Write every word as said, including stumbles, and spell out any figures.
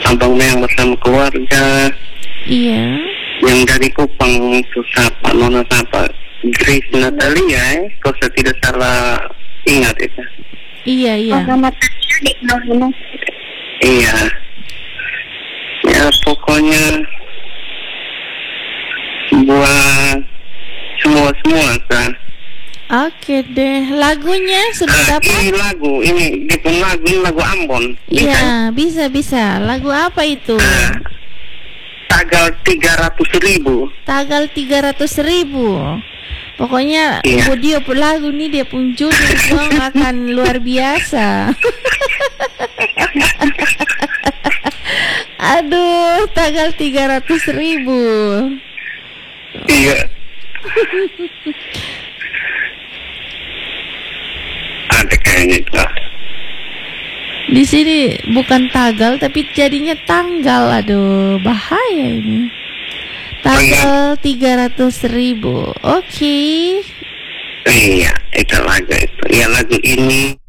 Abang Meong bersama keluarga. Iya. Yang dari Kupang itu siapa? Nona siapa? Grace Natalia, eh? Kalau saya tidak salah ingat itu. Iya, iya. Oh, Natalia di Nona. Iya. Ya pokoknya buat semua-semua kan. Oke deh, lagunya sudah Ah, dapat? ini lagu, ini di pun lagu, ini lagu Ambon. Iya, bisa bisa. Lagu apa itu? Ah, tanggal tiga ratus ribu. Tanggal tiga ratus ribu. Pokoknya Iya. audio lagu nih dia pun judul song akan luar biasa. Aduh, tanggal tiga ratus ribu. Iya. Ada kayaknya itu. Di sini bukan tanggal tapi jadinya tanggal. Aduh, bahaya ini. Tanggal tiga ratus ribu. Oke. Iya, itu lagu itu. Ya lagu ini